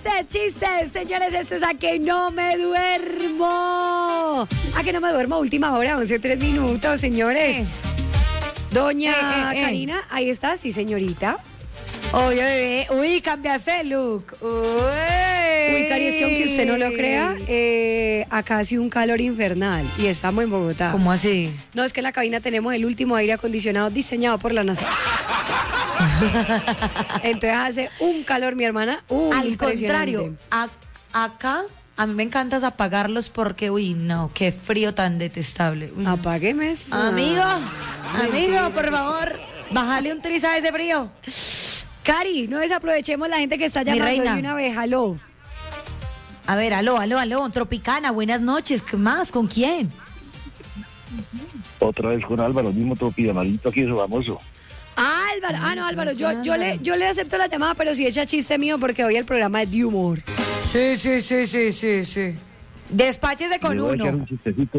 Chistes, señores, esto es A Que No Me Duermo. A Que No Me Duermo, última hora, 11:03, señores. Doña Karina, ahí está, sí, señorita. Oye, bebé, uy, cambiaste de look. Uy, Cari, es que aunque usted no lo crea, acá hace un calor infernal y estamos en Bogotá. ¿Cómo así? No, es que en la cabina tenemos el último aire acondicionado diseñado por la NASA. Entonces hace un calor, mi hermana. Al contrario, acá a mí me encanta apagarlos porque, uy, no, qué frío tan detestable. Uy. Apágueme eso. Amigo, por favor, bájale un tris a ese frío. Cari, no desaprovechemos la gente que está llamando de una vez. Aló. A ver, aló. Tropicana, buenas noches. ¿Qué más? ¿Con quién? Otra vez con Álvaro, mismo tropiamalito aquí, eso famoso. Álvaro, no, Álvaro, yo le acepto la llamada, pero si echa chiste mío porque hoy el programa es de humor. Sí. Despáchese con voy a echar uno. un chistecito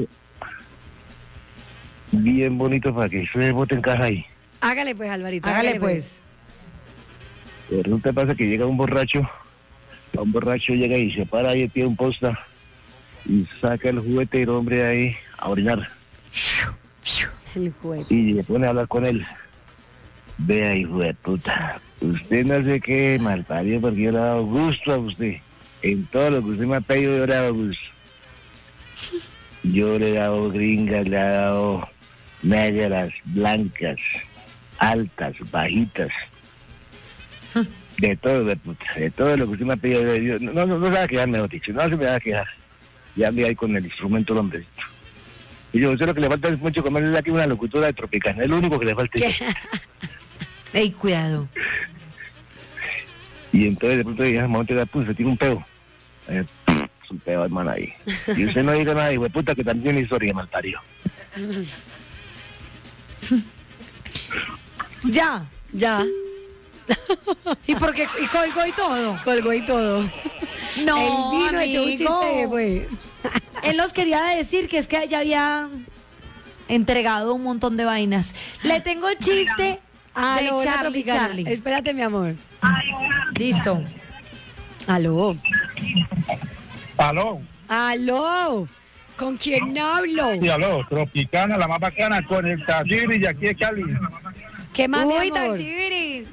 bien bonito para que se bote en caja ahí. Hágale pues, Alvarito. Hágale pues. Resulta pasa que llega un borracho llega y se para ahí el pie de un posta y saca el juguete del hombre ahí a orinar. El juguete. Y le pone a hablar con él. Vea, hijo de puta, usted no sé qué malparido porque yo le he dado gusto a usted. En todo lo que usted me ha pedido yo le he dado gusto. Yo le he dado gringas, le he dado negras, blancas, altas, bajitas. De todo, de puta, de todo lo que usted me ha pedido. No se va a quedar, mejor dicho, no se me va a quedar. Ya ande ahí con el instrumento el hombre. Y yo, usted lo que le falta es mucho comer, es aquí una locutora de Tropicana, es lo único que le falta. Ey, cuidado. Y entonces de pronto dije, al momento de se tiene un peo. Es un peo, hermano, ahí. Y usted no diga nada, hijo de puta, que también tiene historia, malparido. Ya. ¿Y por qué? ¿Y colgó y todo? Colgó y todo. No, el vino echó un chiste, pues. Él nos quería decir que es que ya había entregado un montón de vainas. Le tengo el chiste de Charlie. Espérate, mi amor. Listo. Aló. ¿Con quién hablo? Sí, aló, Tropicana, la más bacana, con el Taxibris de aquí de Cali. ¿Qué más, mi Uy, amor? Taxibris.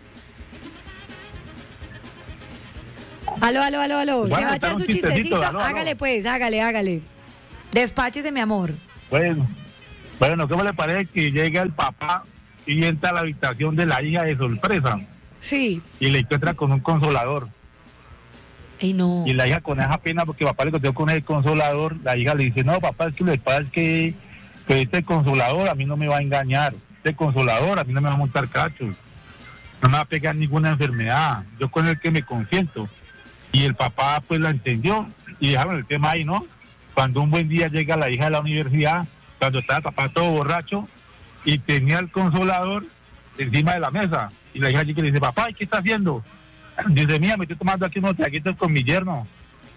Aló. Bueno, ¿Se va a echar su chistecito? aló. Hágale pues, hágale. Despáchese, mi amor. Bueno, ¿cómo le parece que llega el papá y entra a la habitación de la hija de sorpresa Sí. y le encuentra con un consolador? Ay, no. Y la hija con esa pena porque papá le contó con el consolador, la hija le dice, no, papá, es que lo que pasa es que este consolador a mí no me va a engañar, este consolador a mí no me va a montar cachos, no me va a pegar ninguna enfermedad, yo con el que me consiento. Y el papá pues la entendió y dejaron el tema ahí, ¿no? Cuando un buen día llega la hija de la universidad, cuando estaba el papá todo borracho y tenía el consolador encima de la mesa, y la hija le dice, papá, ¿qué está haciendo? Dice, mía, me estoy tomando aquí unos traguitos con mi yerno.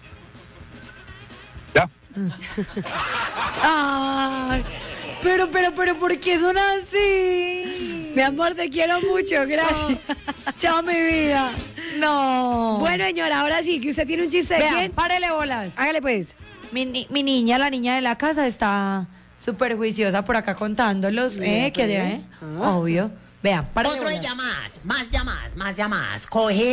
¿Ya? Ay, pero, ¿por qué son así? Mi amor, te quiero mucho, gracias. Chao, mi vida. No. Bueno, señora, ahora sí, que usted tiene un chiste de Vea, quién. párele bolas. Hágale pues. Mi niña, la niña de la casa, está súper juiciosa por acá contándolos. Mira, ¿Qué allá, Obvio. Vea, párele Otro bolas. más llamadas.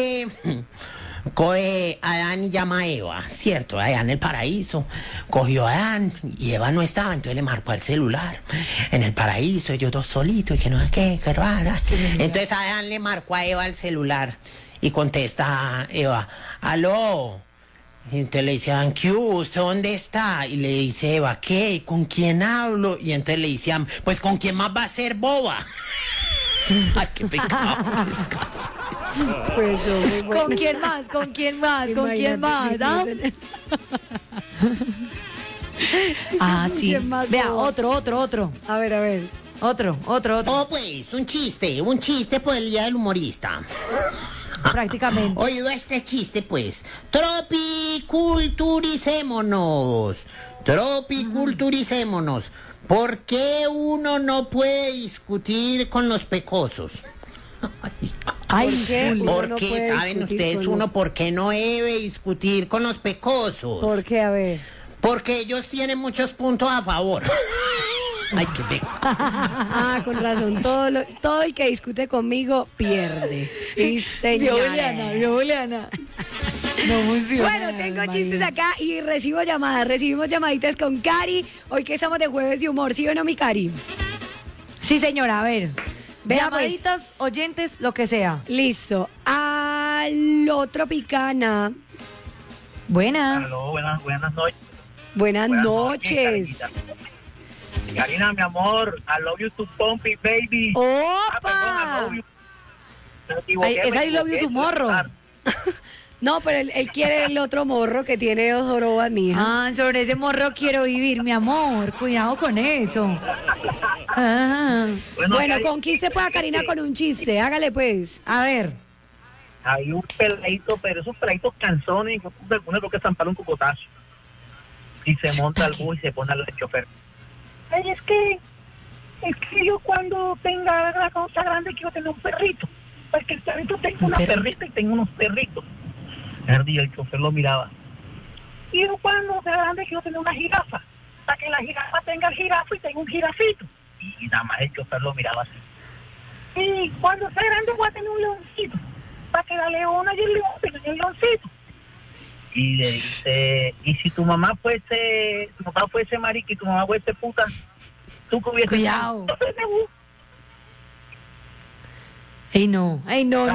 Coge Adán y llama a Eva, ¿cierto? Allá en el paraíso. Cogió a Adán y Eva no estaba, entonces le marcó al celular. En el paraíso, ellos dos solitos, y que no sé qué, que rara. Entonces Adán le marcó a Eva al celular y contesta Eva, aló. Y entonces le dice Adán, ¿qué hubo? ¿Usted dónde está? Y le dice Eva, ¿qué? ¿Con quién hablo? Y entonces le dice Adán, pues ¿con quién más va a ser boba? Ay, qué pecado. Pues yo muy bueno. ¿Con quién más? ¿Con quién más? ¿Con quién más? ¿Ah? Ah, sí. ¿Quién más, Vea, boba? otro. A ver. Otro. Oh, pues, un chiste por el día del humorista. Prácticamente. Oído este chiste, pues. Tropiculturicémonos. ¿Por qué uno no puede discutir con los pecosos? Ay, qué? Juli. Uno no Porque, puede ¿saben discutir ustedes con uno por qué no debe discutir con los pecosos? ¿Por qué? A ver. Porque ellos tienen muchos puntos a favor. Ay, qué pena. Ah, con razón. Todo el que discute conmigo pierde. Sí, Vio señora. Juliana. No funciona. Bueno, tengo María. chistes acá y recibo llamadas. Recibimos llamaditas con Cari. Hoy que estamos de jueves de humor, ¿sí o no, mi Cari? Sí, señora, a ver. Vea, Llamaditas, pues. oyentes, lo que sea. Listo. Aló, Tropicana. Buenas. Aló, buenas noches. Buenas Buenas noches. Karinita. Karina, mi amor, I love you to Pompey, baby. ¡Opa! Perdón, I love you. Me equivoqué, Ay, esa me I love you equivoqué. to morro. No, pero él quiere el otro morro que tiene 2 jorobas, mija. Ah, sobre ese morro quiero vivir, mi amor. Cuidado con eso. Ah, Bueno, Cari, conquiste pues a Karina con un chiste. Hágale pues. a ver. hay un peladito, pero esos peladitos canzones, uno creo que zampar un cocotazo. Y se monta al bus y se pone al chofer. Ay, es que yo cuando tenga la cosa grande quiero tener un perrito. Porque el perrito tengo una perrita y tengo unos perritos. El chofer lo miraba. Y yo cuando sea grande quiero tener una jirafa. Para que la jirafa tenga el jirafa y tenga un jirafito. Y nada más el chofer lo miraba así. Y cuando sea grande voy a tener un leoncito. Para que la leona y el león tengan el leoncito. Y le dice, y si tu mamá fuese marica y tu mamá fuese puta, tú que hubieses... Cuidado. Ey, no. Ey, no.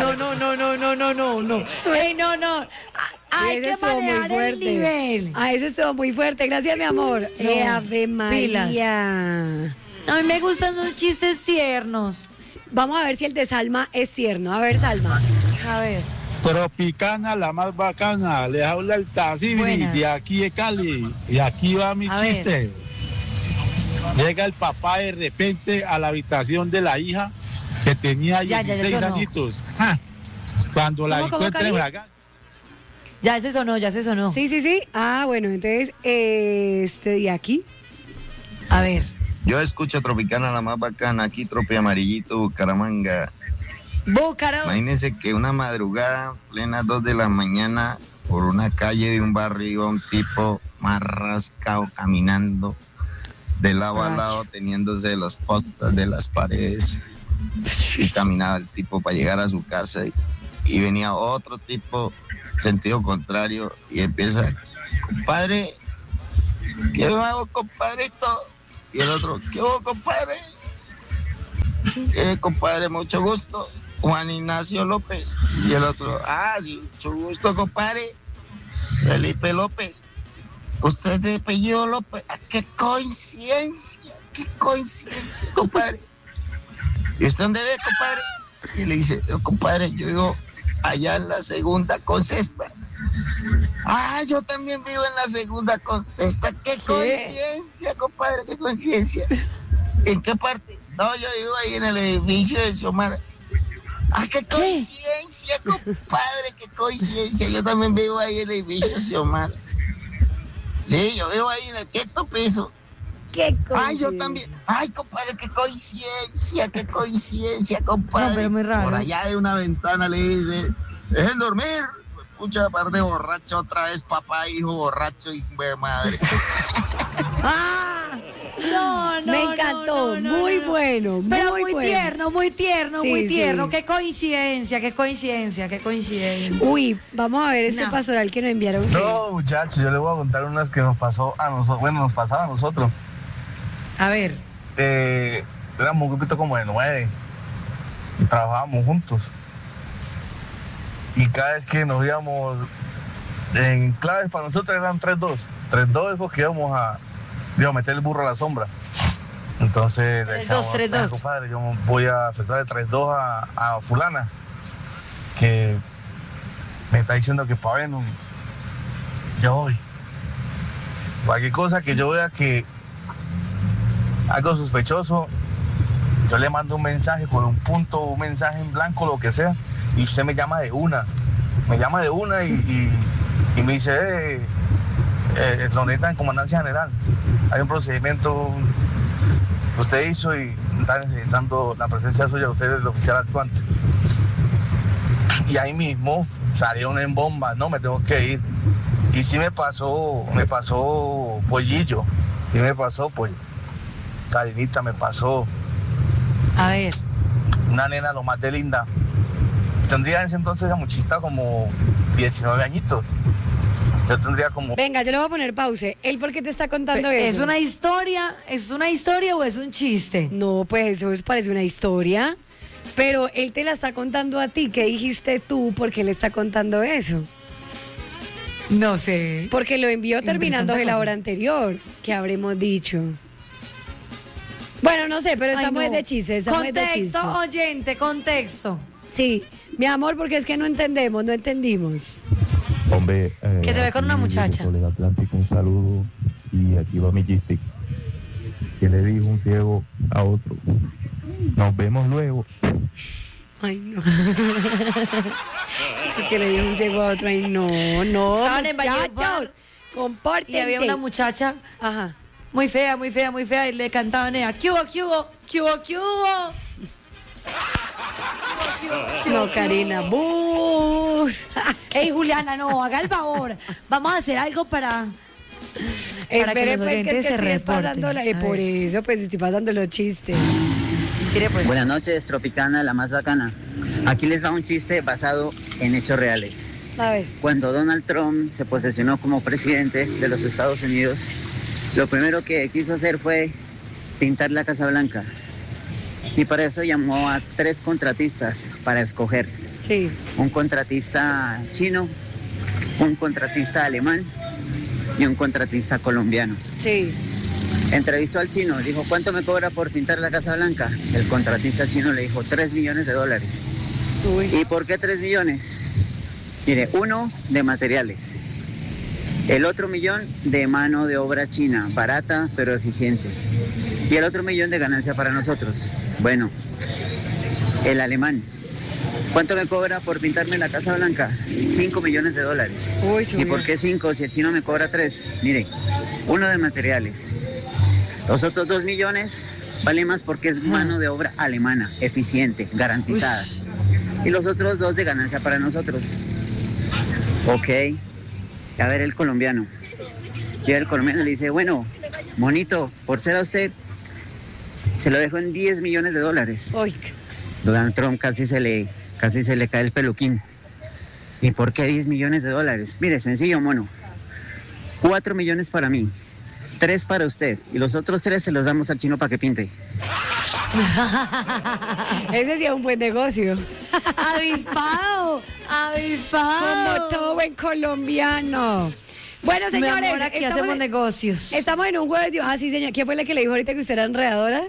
Ey, no. Hay Ese que estuvo muy manejar el fuerte. nivel. Ah, eso estuvo muy fuerte. Gracias, mi amor. No, Ave María. A mí me gustan los chistes tiernos. Vamos a ver si el de Salma es tierno. A ver, Salma. A ver. Tropicana, la más bacana, les habla el Tazibri Buenas. de aquí de Cali. Y aquí va mi A ver. chiste. Llega el papá de repente a la habitación de la hija que tenía Ya 16 sonó. añitos. ¡Ja! Cuando la ¿Cómo, encuentra Cari? en la casa. Ya se sonó. Sí. Ah, bueno, entonces, este de aquí. A ver. Yo escucho Tropicana, la más bacana, aquí Tropi Amarillito, Bucaramanga. Búcaro. Imagínense que una madrugada, plena 2 de la mañana, por una calle de un barrio iba un tipo más rascado caminando de lado a lado, teniéndose los postes de las paredes. Y caminaba el tipo para llegar a su casa y venía otro tipo, sentido contrario, y empieza, compadre, ¿qué hago, compadrito? Y el otro, ¿qué hago, compadre? Compadre, mucho gusto, Juan Ignacio López. Y el otro, sí, mucho gusto, compadre, Felipe López. Usted es de apellido López. ¡Qué coincidencia, compadre! ¿Y usted dónde ve, compadre? Y le dice, compadre, yo vivo allá en la segunda con sexta. Yo también vivo en la segunda con sexta. ¡Qué coincidencia, compadre! ¡Qué coincidencia! ¿En qué parte? No, yo vivo ahí en el edificio de Xiomara. ¡Qué coincidencia, compadre! ¡Qué coincidencia! Yo también vivo ahí en el edificio de Xiomara. Sí, yo vivo ahí en el 5º piso. ¿Qué cosa? Yo también. Compadre, qué coincidencia, compadre. No, pero muy raro. Por allá de una ventana le dice, dejen dormir. Pucha, par de borracho otra vez, papá, hijo, borracho y madre. No, Me encantó. Muy bueno. Pero muy muy bueno. tierno. Sí, sí. Qué coincidencia. Uy, vamos a ver este No. pastoral que nos enviaron. No, muchachos, yo les voy a contar unas que nos pasó a nosotros. Bueno, nos pasaba a nosotros. A ver. Éramos un grupito como de 9 y trabajábamos juntos. Y cada vez que nos íbamos en claves para nosotros eran 3-2. 3-2 es porque íbamos a meter el burro a la sombra. Entonces le 3-2, decíamos, 3-2. compadre, yo voy a afectar de 3-2 a fulana, que me está diciendo que para ver, yo voy. Cualquier cosa que yo vea que algo sospechoso, yo le mando un mensaje con un punto, un mensaje en blanco, lo que sea, y usted me llama de una. Y me dice, lo necesitan en comandancia general. Hay un procedimiento que usted hizo y está necesitando la presencia suya, usted es el oficial actuante. y ahí mismo salieron en bomba, no, me tengo que ir. Y sí me pasó Pollillo, sí me pasó, pues, Karinita, me pasó. A ver. Una nena lo más de linda. Tendría en ese entonces esa muchita como 19 añitos. Yo tendría como... Venga, yo le voy a poner pause. ¿Él por qué te está contando eso? ¿Es una historia o es un chiste? No, pues eso parece una historia. Pero él te la está contando a ti. ¿Qué dijiste tú? ¿Por qué le está contando eso? No sé. Porque lo envió terminando la hora anterior. ¿Qué habremos dicho? Bueno, no sé, pero estamos de chistes. Contexto, oyente, contexto. Sí, mi amor, porque es que no entendimos. Hombre, que se ve con una muchacha. Colega Atlántico, un saludo y aquí va mi chiste. Que le dijo un ciego a otro: nos vemos luego. Ay, no. Es que le dijo un ciego a otro. Ay, no. Estaban en Valledupar. Compórtense. Y había una muchacha. Ajá. Muy fea, y le cantaban ella, ¿qué hubo? No, Karina, bus. Ey, Juliana, no, haga el favor. Vamos a hacer algo para Espere, que los pues, que oyentes se estoy pasando por eso, pues, estoy pasando los chistes. Mire, pues. Buenas noches, Tropicana, la más bacana. Aquí les va un chiste basado en hechos reales. A ver. Cuando Donald Trump se posesionó como presidente de los Estados Unidos, lo primero que quiso hacer fue pintar la Casa Blanca. Y para eso llamó a 3 contratistas para escoger. Sí. Un contratista chino, un contratista alemán y un contratista colombiano. Sí. Entrevistó al chino, dijo, ¿cuánto me cobra por pintar la Casa Blanca? El contratista chino le dijo, $3 millones. Uy. ¿Y por qué 3 millones? Mire, 1 de materiales. El otro 1 millón de mano de obra china, barata pero eficiente. Y el otro 1 millón de ganancia para nosotros. Bueno, el alemán. ¿Cuánto me cobra por pintarme la Casa Blanca? $5 millones. Uy, ¿Y por qué 5 si el chino me cobra 3? Mire, 1 de materiales. Los otros 2 millones vale más porque es mano de obra alemana, eficiente, garantizada. Uy. Y los otros 2 de ganancia para nosotros. Ok. A ver, el colombiano. Y el colombiano le dice, bueno, monito, por ser a usted, se lo dejo en $10 millones. Uy. Donald Trump casi se le cae el peluquín. ¿Y por qué $10 millones? Mire, sencillo, mono. 4 millones para mí, 3 para usted, y los otros 3 se los damos al chino para que pinte. Ese sí es un buen negocio. Avispado. Como todo buen colombiano. Bueno, señores, mi amor, aquí hacemos negocios. Estamos en un jueves. Ah, sí, señor. ¿Quién fue la que le dijo ahorita que usted era enredadora?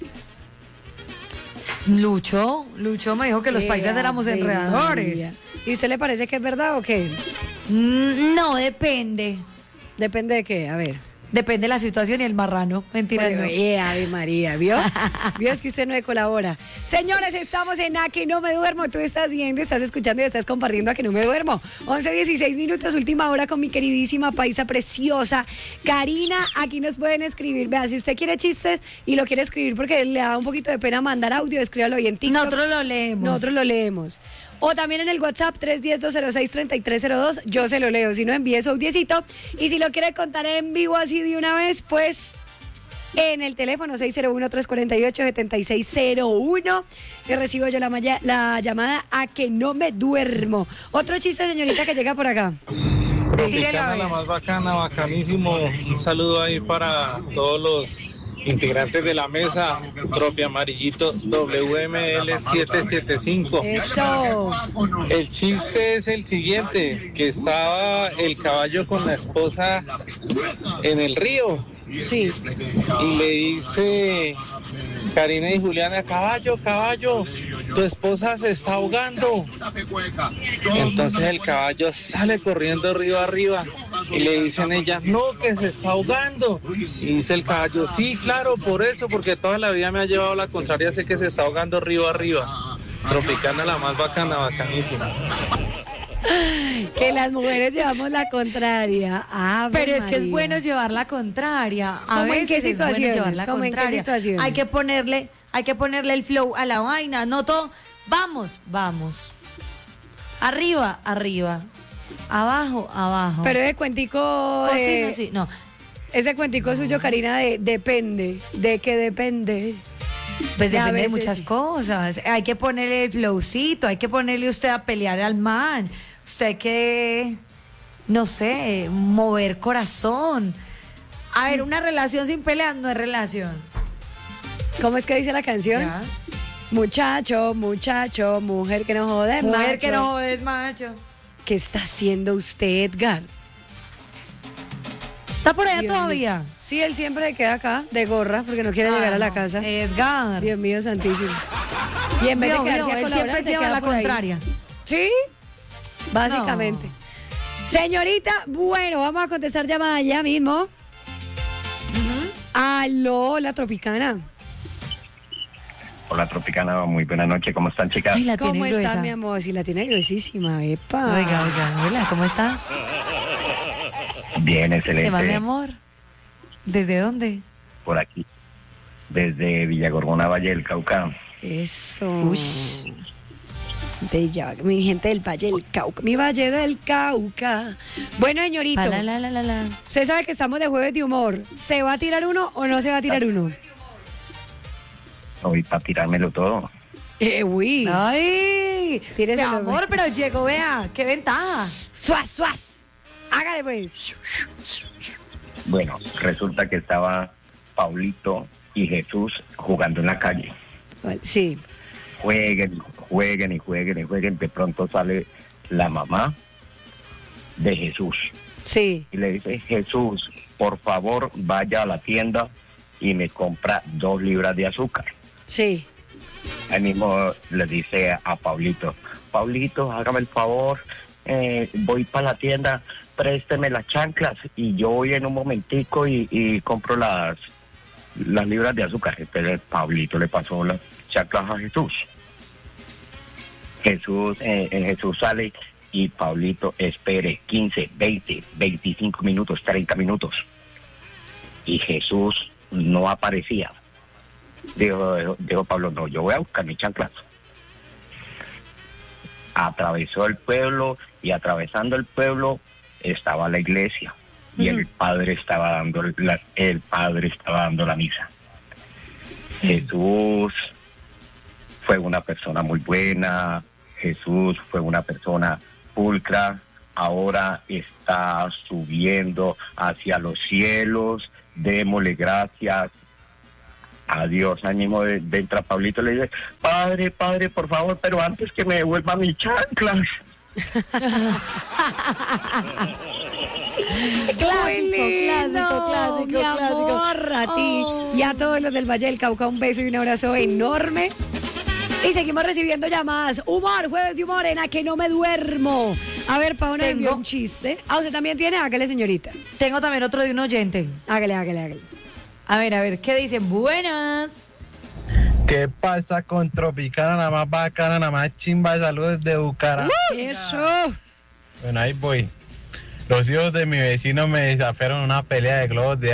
Lucho me dijo que los paisas éramos enredadores. María. ¿Y usted le parece que es verdad o qué? No, depende. ¿Depende de qué? A ver. Depende de la situación y el marrano. Mentira, bueno, no. Ave María, ¿vio? ¿Vio? Es que usted no le colabora. Señores, estamos en A Que No Me Duermo. Tú estás viendo, estás escuchando y estás compartiendo A Que No Me Duermo. 11:16 minutos, última hora con mi queridísima paisa preciosa, Karina. Aquí nos pueden escribir. Vea, si usted quiere chistes y lo quiere escribir porque le da un poquito de pena mandar audio, escríbalo ahí en TikTok. Nosotros lo leemos. O también en el WhatsApp 310-206-3302. Yo se lo leo. Si no, envíe su audiecito. Y si lo quiere contar en vivo así de una vez, pues en el teléfono 601-348-7601. Que recibo yo la llamada A Que No Me Duermo. Otro chiste, señorita, que llega por acá. Tropicana, la más bacana, bacanísimo. Un saludo ahí para todos los integrantes de la mesa, Tropi Amarillito WML775. Eso. El chiste es el siguiente, que estaba el caballo con la esposa en el río. Sí. Y le dice Karina y Juliana, caballo, tu esposa se está ahogando. Entonces el caballo sale corriendo río arriba y le dicen ellas, no, que se está ahogando. Y dice el caballo, sí, claro, por eso, porque toda la vida me ha llevado la contraria, sé que se está ahogando río arriba. Tropicana, la más bacana, bacanísima. Que las mujeres llevamos la contraria. Pero es que es bueno llevar la contraria. ¿Cómo en qué situaciones? Llevar la contraria. Hay que ponerle Arriba, arriba. Abajo, abajo. Pero ese cuentico Cocina, sí, no. Ese cuentico suyo, Karina, depende. ¿De qué depende? Pues Ya, a depende de veces muchas sí. cosas. Hay que ponerle el flowcito, hay que ponerle usted a pelear al man. Usted hay que, no sé, mover corazón. A ver, una relación sin peleas no es relación. ¿Cómo es que dice la canción? Ya. Muchacho, muchacho, mujer que no jode, Mujer macho. que no jodes, macho. ¿Qué está haciendo usted, Edgar? ¿Está por allá Dios todavía? mío. Sí, él siempre queda acá de gorra porque no quiere llegar a la casa. Edgar. Dios mío santísimo. Y en vez de Vio, quedarse vio, a él colaborar, siempre se lleva queda la por ahí. contraria. Sí, básicamente. Señorita, bueno, vamos a contestar llamada ya mismo. Aló, la Tropicana. Hola Tropicana, muy buena noche, ¿cómo están chicas? Ay, la ¿Cómo tiene está, gruesa. mi amor? Si la tiene gruesísima, epa. Oiga, oiga, hola, ¿cómo estás? Bien, ¿Qué excelente. va, mi amor? ¿Desde dónde? Por aquí, desde Villagorgona, Valle del Cauca. Eso. Ush. Mi gente del Valle del Cauca. Mi Valle del Cauca. Bueno, señorito. Pa, la. Usted sabe que estamos de jueves de humor. ¿Se va a tirar uno o no se va a tirar uno? Hoy para tirármelo todo. Uy. Ay, mi Tíreselo, amor, pero llegó, vea, qué ventaja. Suaz, suaz. Hágale pues. Bueno, resulta que estaba Paulito y Jesús jugando en la calle. Vale, sí. Jueguen. De pronto sale la mamá de Jesús. Sí. Y le dice, Jesús, por favor, vaya a la tienda y me compra 2 libras de azúcar. Sí. Ahí mismo le dice a Paulito, Paulito, hágame el favor, voy para la tienda, présteme las chanclas y yo voy en un momentico y compro las libras de azúcar. Entonces Paulito le pasó las chanclas a Jesús. Jesús sale y Paulito espere 15, 20, 25 minutos, 30 minutos. Y Jesús no aparecía. Dijo Pablo, no, yo voy a buscar mi chanclas. Atravesó el pueblo y atravesando el pueblo estaba la iglesia y el padre estaba dando la misa. Jesús fue una persona muy buena, Jesús fue una persona pulcra, ahora está subiendo hacia los cielos, démosle gracias a Dios. Ánimo de entra Pablito, le dice, padre, por favor, pero antes que me devuelva mis chanclas. Clásico, mi amor, a ti y a todos los del Valle del Cauca, un beso y un abrazo enorme. Y seguimos recibiendo llamadas. Humor, jueves de humor en A Que No Me Duermo. A ver, Paola envió un chiste. Ah, ¿usted también tiene? Hágale, señorita. Tengo también otro de un oyente. Hágale. A ver, ¿qué dicen? Buenas. ¿Qué pasa con Tropicana, la más bacana, la más chimba de saludos de Bucaramanga? Eso. Bueno, ahí voy. Los hijos de mi vecino me desafiaron una pelea de globos de